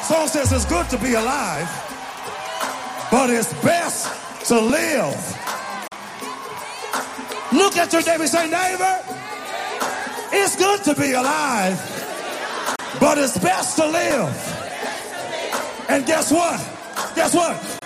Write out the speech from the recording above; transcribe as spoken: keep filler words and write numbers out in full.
song says it's good to be alive, but it's best to live. Look at your neighbor and say, neighbor, it's good to be alive, but it's best to live. And guess what? Guess what?